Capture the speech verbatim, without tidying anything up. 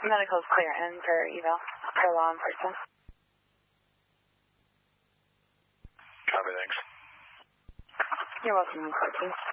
Medical's clear in for eval, for law enforcement. Copy, thanks. You're welcome, fourteen.